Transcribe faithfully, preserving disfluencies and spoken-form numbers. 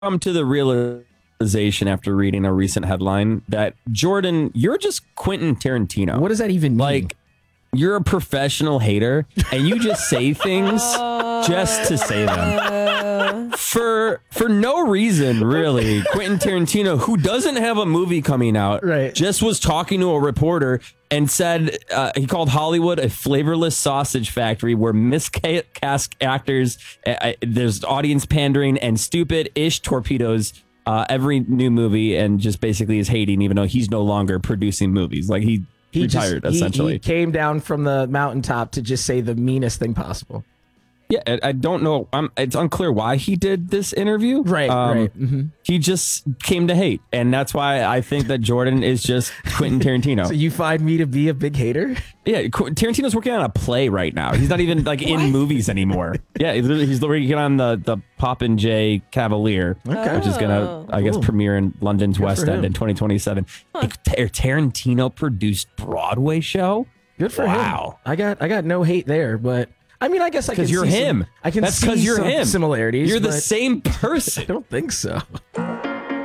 come to the realization after reading a recent headline that, Jordan, you're just Quentin Tarantino. What does that even mean? Like, you're a professional hater and you just say things just to say them. For for no reason, really. Quentin Tarantino, who doesn't have a movie coming out, right, just was talking to a reporter and said uh, he called Hollywood a flavorless sausage factory where miscast actors, uh, there's audience pandering and stupid-ish torpedoes uh, every new movie, and just basically is hating, even though he's no longer producing movies. Like, he, he retired, just, essentially. He, he came down from the mountaintop to just say the meanest thing possible. Yeah, I, I don't know. I'm, it's unclear why he did this interview. Right, um, right. Mm-hmm. He just came to hate. And that's why I think that Jordan is just Quentin Tarantino. So you find me to be a big hater? Yeah, Tarantino's working on a play right now. He's not even like in movies anymore. Yeah, he's, he's working on the, the Poppin' J Cavalier, okay. which is going to, I guess, Ooh. premiere in London's Good West End in twenty twenty-seven. Huh. A Tarantino produced Broadway show? Good for wow. him. Wow. I got, I got no hate there, but... I mean, I guess I can Because you're see him. Some, I can That's see because you're some him. similarities. You're the but same person. I don't think so.